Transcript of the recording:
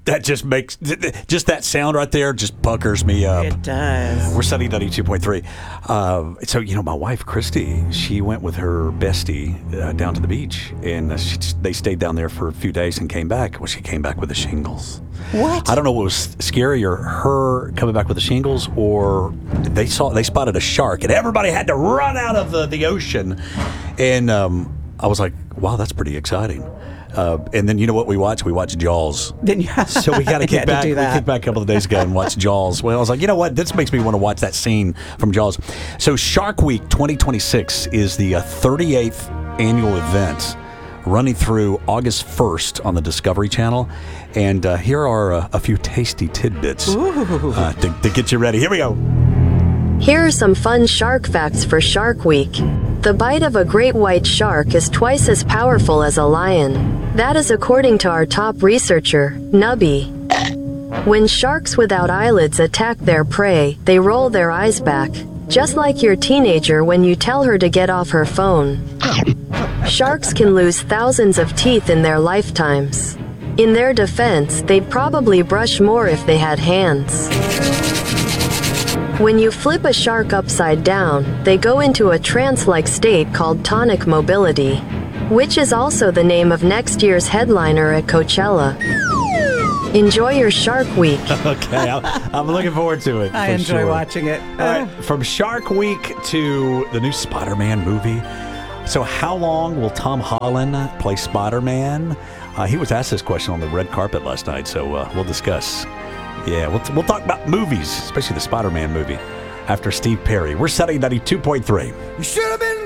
That just makes just that sound right there just puckers me up. It does. We're Sunny 92.3. So my wife Christy, she went with her bestie down to the beach, and they stayed down there for a few days and came back. Well, she came back with the shingles. What? I don't know what was scarier, her coming back with the shingles, or they spotted a shark, and everybody had to run out of the ocean. And I was like, wow, that's pretty exciting. And then you know what we watched? We watched Jaws. So we got to kick back. We kicked back a couple of days ago and watched Jaws. Well, I was like, you know what? This makes me want to watch that scene from Jaws. So Shark Week 2026 is the 38th annual event, running through August 1st on the Discovery Channel. And here are a few tasty tidbits to get you ready. Here we go. Here are some fun shark facts for Shark Week. The bite of a great white shark is twice as powerful as a lion. That is according to our top researcher, Nubby. When sharks without eyelids attack their prey, they roll their eyes back, just like your teenager when you tell her to get off her phone. Sharks can lose thousands of teeth in their lifetimes. In their defense, they'd probably brush more if they had hands. When you flip a shark upside down, they go into a trance-like state called tonic mobility, which is also the name of next year's headliner at Coachella. Enjoy your Shark Week. Okay, I'm looking forward to it. I enjoy watching it. All right, from Shark Week to the new Spider-Man movie. So how long will Tom Holland play Spider-Man? He was asked this question on the red carpet last night, so we'll discuss. Yeah, we'll talk about movies, especially the Spider-Man movie, after Steve Perry. We're Sunny 92.3. You should have been